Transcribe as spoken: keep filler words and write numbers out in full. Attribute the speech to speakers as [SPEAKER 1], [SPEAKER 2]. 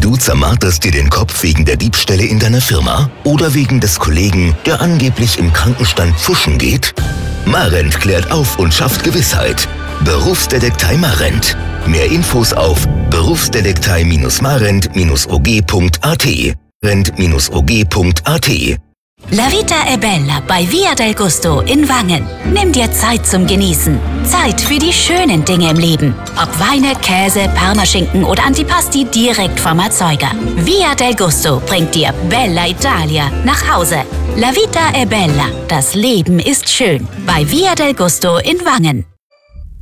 [SPEAKER 1] Du zermarterst dir den Kopf wegen der Diebstähle in deiner Firma oder wegen des Kollegen, der angeblich im Krankenstand pfuschen geht? Marent klärt auf und schafft Gewissheit. Berufsdetektei Marent. Mehr Infos auf berufsdetektei Marent O G punkt A T. Rent O G punkt A T.
[SPEAKER 2] La Vita è bella bei Via del Gusto in Wangen. Nimm dir Zeit zum Genießen. Zeit für die schönen Dinge im Leben. Ob Weine, Käse, Parmaschinken oder Antipasti direkt vom Erzeuger. Via del Gusto bringt dir Bella Italia nach Hause. La Vita è bella. Das Leben ist schön. Bei Via del Gusto in Wangen.